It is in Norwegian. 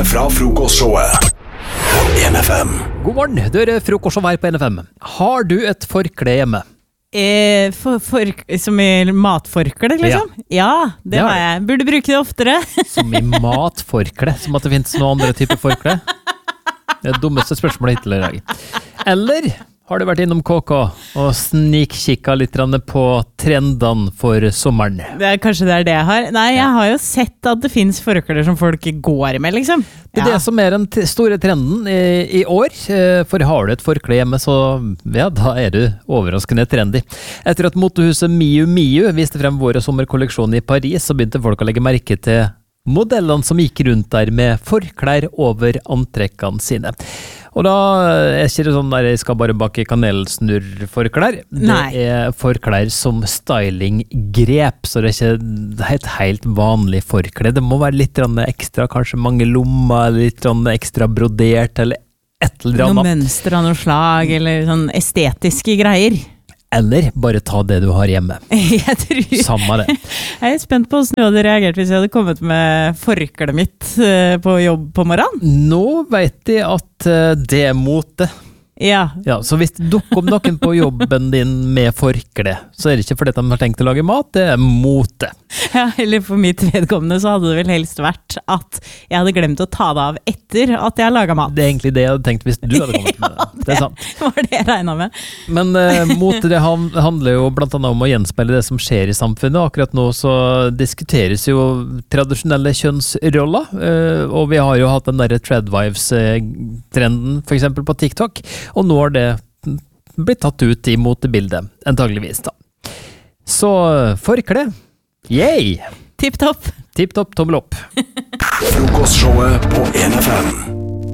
Frokostshowet fra frokostshowet på NFM. God morgen, du frokostshowet her på NFM. Har du et forkle hjemme? Som i matforkle, liksom? Ja, det har jeg. Burde bruke det oftere. Som i matforkle, som at det finnes noen andre typer forkle? Det dummeste spørsmålet hittil i dag. Eller har du vært innom KK og snikkikket litt på trendene for sommeren? Kanskje det det jeg har? Nei, jeg har jo sett at det finnes forkler som folk går med, liksom. Det det som den store trenden i år. For har du et forkle hjemme, så ja, da du overraskende trendy. Etter at motehuset Miu Miu viste frem vår sommerkolleksjon i Paris, så begynte folk å legge merke til modellene som gikk rundt der med forklær over antrekkene sine. Og da ikke det sånn der jeg skal bare bake kanelsnurr-forklær. Det forklær som stylinggrep, så det ikke et helt vanlig forklær. Det må være litt ekstra, kanskje mange lommer, litt ekstra brodert, eller et eller annet. Noe mønster av noe slag, eller sånn estetiske greier. Eller bare ta det du har hjemme. Jeg tror... Samme det. Jeg spent på hvordan du hadde reagert hvis jeg hadde kommet med forkleet mitt på jobb på morgenen. Nå vet jeg at det mote. Ja, så hvis det dukker opp noen på jobben din med forkle, så det ikke fordi de har tenkt å lage mat, det mote. Ja, eller for mitt vedkommende så hadde det vel helst vært at jeg hadde glemt å ta det av etter at jeg laget mat. Det egentlig det jeg hadde tenkt hvis du hadde kommet med det. Det sant. Det var det jeg regnet med. Men mote det handler jo blant annet om å gjenspeile det som skjer i samfunnet. Akkurat nå så diskuteres jo tradisjonelle kjønnsroller, og vi har jo hatt den der Tradwives-trenden for eksempel på TikTok. Og nå har det blitt tatt ut i motebildet, antageligvis da. Så forkle, yay! Tipp topp. Tipp topp, tommel opp. Frokostshowet på NFM.